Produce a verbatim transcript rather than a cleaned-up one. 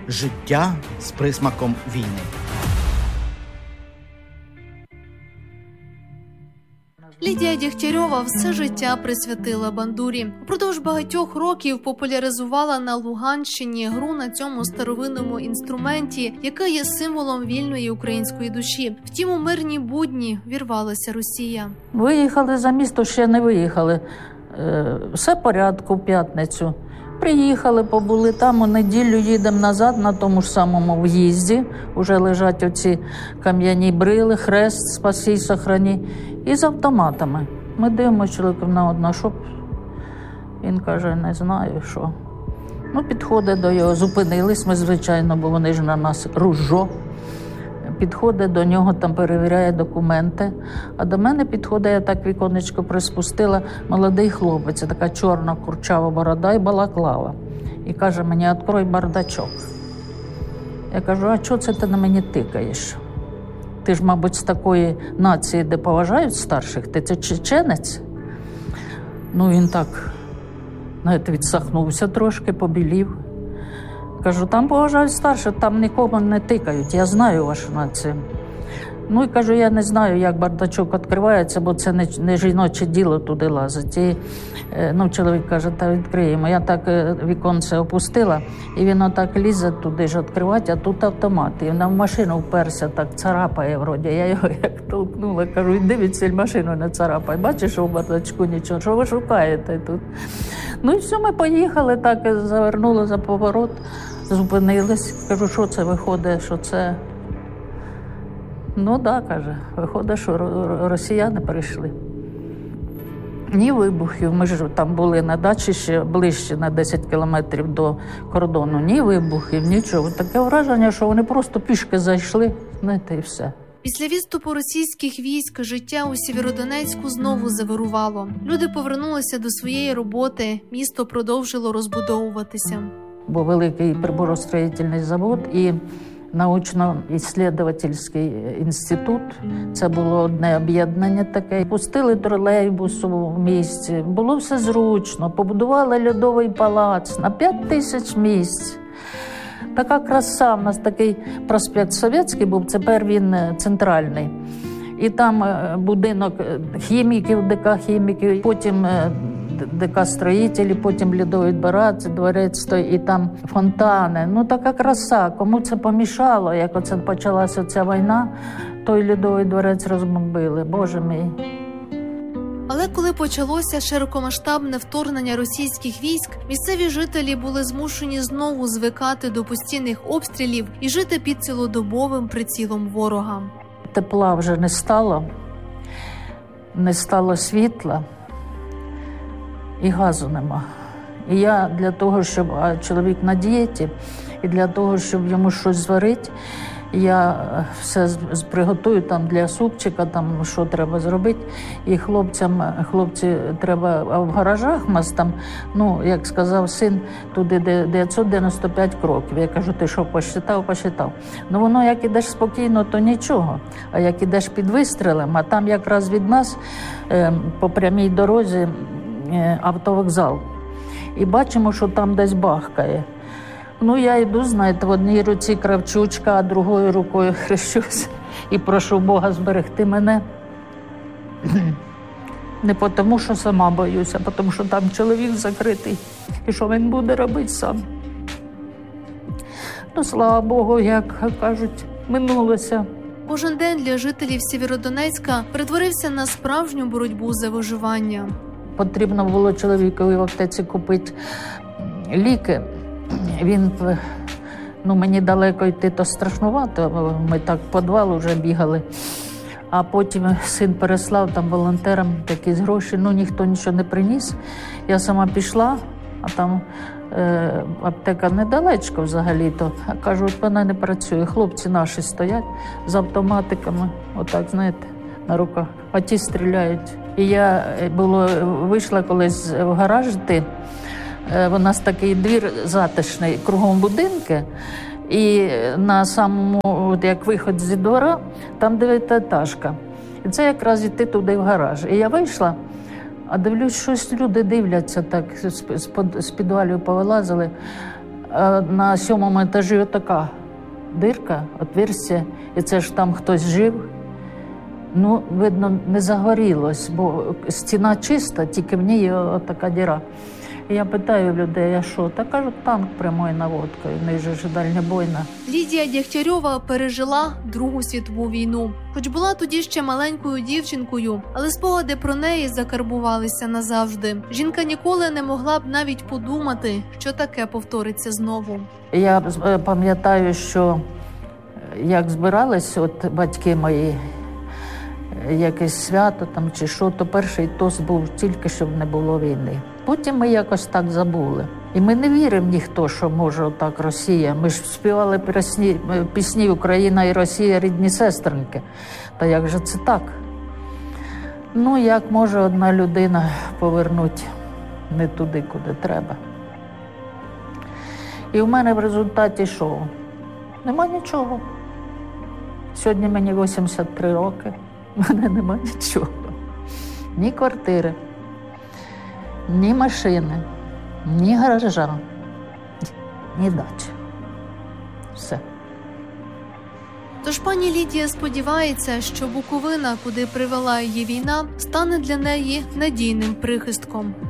життя з присмаком війни. Лідія Дєгтярьова все життя присвятила бандурі. Упродовж багатьох років популяризувала на Луганщині гру на цьому старовинному інструменті, який є символом вільної української душі. Втім, у мирні будні вірвалася Росія. Виїхали за місто, ще не виїхали. Все в порядку в п'ятницю. Приїхали, побули там, у неділю їдемо назад на тому ж самому в'їзді. Уже лежать оці кам'яні брили, хрест, спаси, сохрані. І з автоматами. Ми дивимося чоловіком на одна, щоб він каже, не знаю, що. Ну, підходить до його, зупинились ми, звичайно, бо вони ж на нас ружо. Підходить до нього, там перевіряє документи. А до мене підходить, я так віконечко приспустила, молодий хлопець, така чорна курчава борода і балаклава. І каже мені, відкрой бардачок. Я кажу, а чого це ти на мені тикаєш? Ти ж, мабуть, з такої нації, де поважають старших, ти це чеченець? Ну, він так, знаєте, відсахнувся трошки, побілів. Кажу, там поважають старших, там нікому не тикають, я знаю вашу націю. Ну, і кажу, я не знаю, як бардачок відкривається, бо це не, не жіноче діло туди лазить. І, ну, чоловік каже, та відкриємо. Я так віконце опустила, і він отак лізе туди ж відкривати, а тут автомат. І він в машину вперся, так царапає вроді. Я його як толкнула, кажу, іди від машину не царапай. Бачиш, у бардачку нічого, що ви шукаєте тут? Ну і все, ми поїхали, так завернули за поворот, зупинились. Кажу, що це виходить, що це... Ну, так, да, каже, виходить, що росіяни прийшли. Ні вибухів, ми ж там були на дачі ще ближче на десять кілометрів до кордону, ні вибухів, нічого. Таке враження, що вони просто пішки зайшли, знаєте, і все. Після відступу російських військ життя у Сєвєродонецьку знову завирувало. Люди повернулися до своєї роботи, місто продовжило розбудовуватися. Був великий приборостроїтельний завод і научно-ісследовательський інститут. Це було одне об'єднання таке. Пустили тролейбус у місті, було все зручно. Побудували льодовий палац на п'ять тисяч місць. Така краса, в нас такий проспект Совєтський був, тепер він центральний. І там будинок хіміків, ДК хіміків, потім ДК строїтелів, потім льодовий дворець, дворець стоїть, і там фонтани. Ну, така краса. Кому це помішало, як оце почалася ця війна, той льодовий дворець розбомбили. Боже мій. Але коли почалося широкомасштабне вторгнення російських військ, місцеві жителі були змушені знову звикати до постійних обстрілів і жити під цілодобовим прицілом ворога. Тепла вже не стало, не стало світла і газу нема. І я для того, щоб а чоловік на дієті, і для того, щоб йому щось зварити, я все приготую там для супчика, там що треба зробити. І хлопцям, хлопці треба, а в гаражах у нас там, ну, як сказав син, туди дев'ятсот дев'яносто п'ять кроків. Я кажу, ти що, посчитав, посчитав. Ну, воно, як ідеш спокійно, то нічого. А як ідеш під вистрілем, а там якраз від нас по прямій дорозі автовокзал. І бачимо, що там десь бахкає. Ну, я йду, знаєте, в одній руці кравчучка, а другою рукою хрещусь і прошу Бога зберегти мене. Не тому, що сама боюся, а тому, що там чоловік закритий. І що він буде робити сам? Ну, слава Богу, як кажуть, минулося. Кожен день для жителів Сєвєродонецька перетворився на справжню боротьбу за виживання. Потрібно було чоловікові в аптеці купити ліки. Він, ну, мені далеко йти, то страшнувато, ми так в підвал вже бігали. А потім син переслав там волонтерам якісь гроші, ну, ніхто нічого не приніс. Я сама пішла, а там е, аптека недалечко взагалі-то. А кажу, от вона не працює, хлопці наші стоять з автоматиками, отак, знаєте, на руках, а ті стріляють. І я було, вийшла колись в гараж йти. У нас такий двір затишний, кругом будинки, і на самому, от як виход зі двора, там дев'ятиетажка. І це якраз йти туди в гараж. І я вийшла, а дивлюсь, щось люди дивляться так, з підвалів повилазили. А на сьомому етажі отака дирка, отверстя, і це ж там хтось жив. Ну, видно, не загорілось, бо стіна чиста, тільки в ній отака діра. І я питаю людей, а що? Та кажуть, танк прямою наводкою, в неї ж дальнобойна. Лідія Дягтярьова пережила Другу світову війну. Хоч була тоді ще маленькою дівчинкою, але спогади про неї закарбувалися назавжди. Жінка ніколи не могла б навіть подумати, що таке повториться знову. Я пам'ятаю, що як збирались от батьки мої, якесь свято там чи що, то перший тост був тільки, щоб не було війни. Потім ми якось так забули. І ми не віримо ніхто, що може отак Росія. Ми ж співали пісні, пісні «Україна і Росія – рідні сестринки». Та як же це так? Ну, як може одна людина повернути не туди, куди треба? І в мене в результаті що? Нема нічого. Сьогодні мені вісімдесят три роки. В мене нема нічого. Ні квартири, ні машини, ні гаража, ні дачі. Все. Тож пані Лідія сподівається, що Буковина, куди привела її війна, стане для неї надійним прихистком.